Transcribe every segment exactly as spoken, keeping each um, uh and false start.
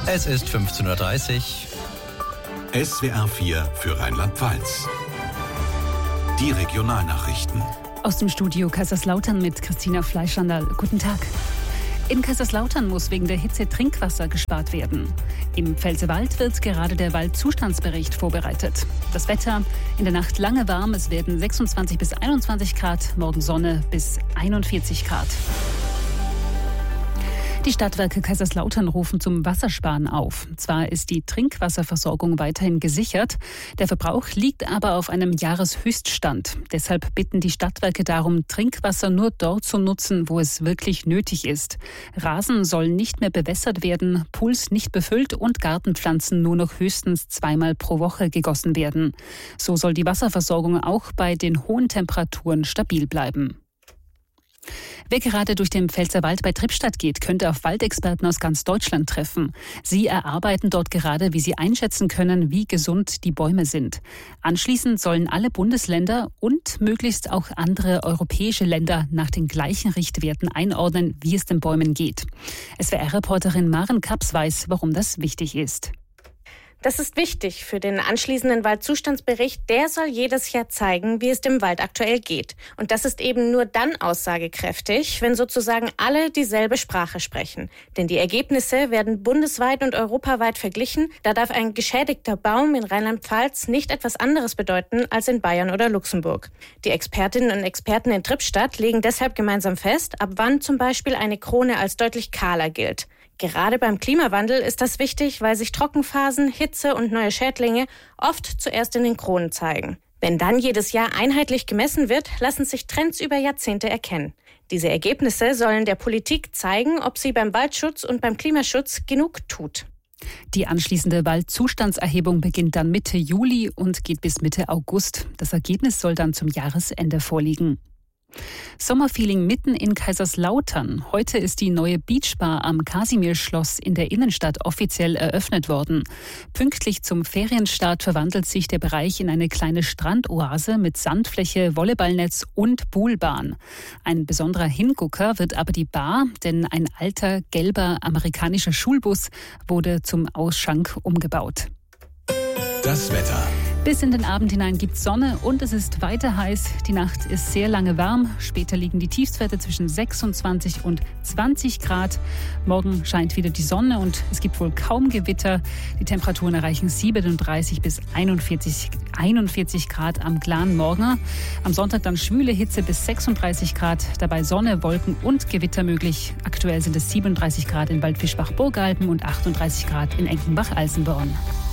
Es ist fünfzehn Uhr dreißig. S W R vier für Rheinland-Pfalz. Die Regionalnachrichten. Aus dem Studio Kaiserslautern mit Christina Fleischandl. Guten Tag. In Kaiserslautern muss wegen der Hitze Trinkwasser gespart werden. Im Pfälzerwald wird gerade der Waldzustandsbericht vorbereitet. Das Wetter: in der Nacht lange warm, es werden sechsundzwanzig bis einundzwanzig Grad, morgen Sonne bis einundvierzig Grad. Die Stadtwerke Kaiserslautern rufen zum Wassersparen auf. Zwar ist die Trinkwasserversorgung weiterhin gesichert, der Verbrauch liegt aber auf einem Jahreshöchststand. Deshalb bitten die Stadtwerke darum, Trinkwasser nur dort zu nutzen, wo es wirklich nötig ist. Rasen sollen nicht mehr bewässert werden, Pools nicht befüllt und Gartenpflanzen nur noch höchstens zweimal pro Woche gegossen werden. So soll die Wasserversorgung auch bei den hohen Temperaturen stabil bleiben. Wer gerade durch den Pfälzerwald bei Trippstadt geht, könnte auf Waldexperten aus ganz Deutschland treffen. Sie erarbeiten dort gerade, wie sie einschätzen können, wie gesund die Bäume sind. Anschließend sollen alle Bundesländer und möglichst auch andere europäische Länder nach den gleichen Richtwerten einordnen, wie es den Bäumen geht. S W R-Reporterin Maren Kaps weiß, warum das wichtig ist. Das ist wichtig für den anschließenden Waldzustandsbericht. Der soll jedes Jahr zeigen, wie es dem Wald aktuell geht. Und das ist eben nur dann aussagekräftig, wenn sozusagen alle dieselbe Sprache sprechen. Denn die Ergebnisse werden bundesweit und europaweit verglichen. Da darf ein geschädigter Baum in Rheinland-Pfalz nicht etwas anderes bedeuten als in Bayern oder Luxemburg. Die Expertinnen und Experten in Trippstadt legen deshalb gemeinsam fest, ab wann zum Beispiel eine Krone als deutlich kahler gilt. Gerade beim Klimawandel ist das wichtig, weil sich Trockenphasen, Hitze und neue Schädlinge oft zuerst in den Kronen zeigen. Wenn dann jedes Jahr einheitlich gemessen wird, lassen sich Trends über Jahrzehnte erkennen. Diese Ergebnisse sollen der Politik zeigen, ob sie beim Waldschutz und beim Klimaschutz genug tut. Die anschließende Waldzustandserhebung beginnt dann Mitte Juli und geht bis Mitte August. Das Ergebnis soll dann zum Jahresende vorliegen. Sommerfeeling mitten in Kaiserslautern. Heute ist die neue Beachbar am Kasimir-Schloss in der Innenstadt offiziell eröffnet worden. Pünktlich zum Ferienstart verwandelt sich der Bereich in eine kleine Strandoase mit Sandfläche, Volleyballnetz und Poolbahn. Ein besonderer Hingucker wird aber die Bar, denn ein alter gelber amerikanischer Schulbus wurde zum Ausschank umgebaut. Das Wetter. Bis in den Abend hinein gibt es Sonne und es ist weiter heiß. Die Nacht ist sehr lange warm. Später liegen die Tiefstwerte zwischen sechsundzwanzig und zwanzig Grad. Morgen scheint wieder die Sonne und es gibt wohl kaum Gewitter. Die Temperaturen erreichen siebenunddreißig bis einundvierzig, einundvierzig Grad am klaren Morgen. Am Sonntag dann schwüle Hitze bis sechsunddreißig Grad. Dabei Sonne, Wolken und Gewitter möglich. Aktuell sind es siebenunddreißig Grad in Waldfischbach-Burgalben und achtunddreißig Grad in Enkenbach-Alsenborn.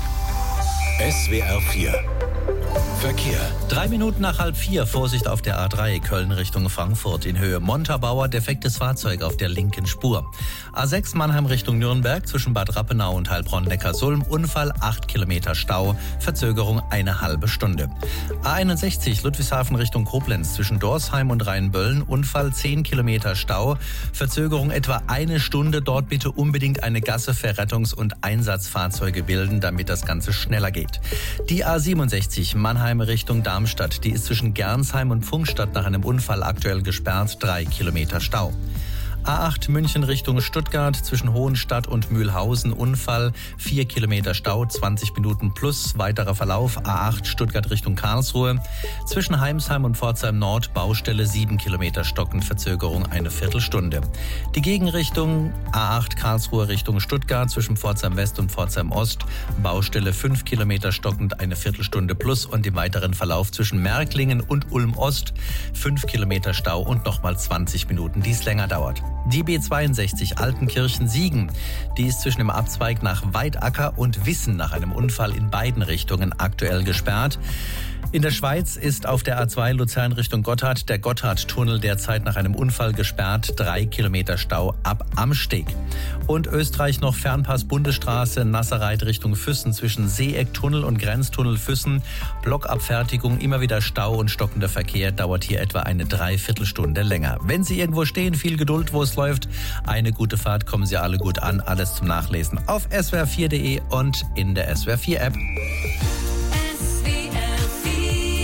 S W R vier Verkehr. Drei Minuten nach halb vier, Vorsicht auf der A drei, Köln Richtung Frankfurt. In Höhe Montabaur, defektes Fahrzeug auf der linken Spur. A sechs Mannheim Richtung Nürnberg, zwischen Bad Rappenau und Heilbronn-Neckarsulm. Unfall, acht Kilometer Stau, Verzögerung eine halbe Stunde. A einundsechzig, Ludwigshafen Richtung Koblenz, zwischen Dorsheim und Rheinböllen. Unfall, zehn Kilometer Stau, Verzögerung etwa eine Stunde. Dort bitte unbedingt eine Gasse für Rettungs- und Einsatzfahrzeuge bilden, damit das Ganze schneller geht. Die A siebenundsechzig, Mannheim Richtung Darmstadt. Die ist zwischen Gernsheim und Pfungstadt nach einem Unfall aktuell gesperrt. Drei Kilometer Stau. A acht München Richtung Stuttgart, zwischen Hohenstadt und Mühlhausen. Unfall, vier Kilometer Stau, zwanzig Minuten plus. Weiterer Verlauf A acht Stuttgart Richtung Karlsruhe. Zwischen Heimsheim und Pforzheim Nord, Baustelle sieben Kilometer stockend, Verzögerung eine Viertelstunde. Die Gegenrichtung A acht Karlsruhe Richtung Stuttgart, zwischen Pforzheim West und Pforzheim Ost. Baustelle fünf Kilometer stockend, eine Viertelstunde plus. Und im weiteren Verlauf zwischen Märklingen und Ulm Ost fünf Kilometer Stau und nochmal zwanzig Minuten, die es länger dauert. Die B zweiundsechzig Altenkirchen-Siegen, die ist zwischen dem Abzweig nach Weidacker und Wissen nach einem Unfall in beiden Richtungen aktuell gesperrt. In der Schweiz ist auf der A zwei Luzern Richtung Gotthard der Gotthardtunnel derzeit nach einem Unfall gesperrt. Drei Kilometer Stau ab Amsteg. Und Österreich noch Fernpass Bundesstraße Nasserreit Richtung Füssen zwischen Seeecktunnel und Grenztunnel Füssen. Blockabfertigung, immer wieder Stau und stockender Verkehr, dauert hier etwa eine Dreiviertelstunde länger. Wenn Sie irgendwo stehen, viel Geduld, wo es läuft. Eine gute Fahrt, kommen Sie alle gut an. Alles zum Nachlesen auf S W R vier punkt de und in der S W R vier App.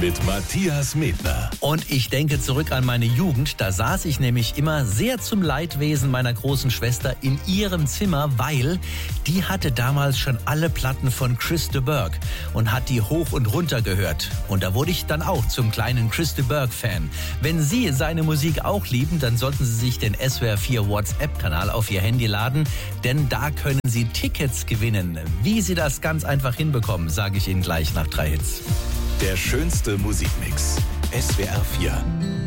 mit Matthias Medner. Und ich denke zurück an meine Jugend. Da saß ich nämlich immer sehr zum Leidwesen meiner großen Schwester in ihrem Zimmer, weil die hatte damals schon alle Platten von Chris de Burgh und hat die hoch und runter gehört. Und da wurde ich dann auch zum kleinen Chris de Burgh-Fan. Wenn Sie seine Musik auch lieben, dann sollten Sie sich den S W R vier WhatsApp-Kanal auf Ihr Handy laden, denn da können Sie Tickets gewinnen. Wie Sie das ganz einfach hinbekommen, sage ich Ihnen gleich nach drei Hits. Der schönste Musikmix. S W R vier.